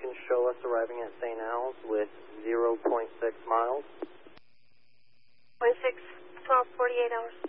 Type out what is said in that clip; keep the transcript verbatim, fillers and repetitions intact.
can show us arriving at Saint Al's with zero point six miles. point six, twelve, forty-eight hours.